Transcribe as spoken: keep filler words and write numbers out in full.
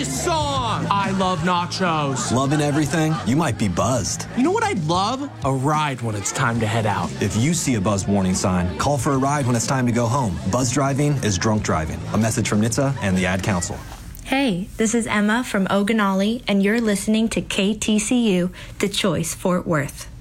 this song. I love nachos. Loving everything? You might be buzzed. You know what I'd love? A ride when it's time to head out. If you see a buzzed warning sign, call for a ride when it's time to go home. Buzz driving is drunk driving. A message from N H T S A and the Ad Council. Hey, this is Emma from Oganali, and you're listening to K T C U, The Choice, Fort Worth.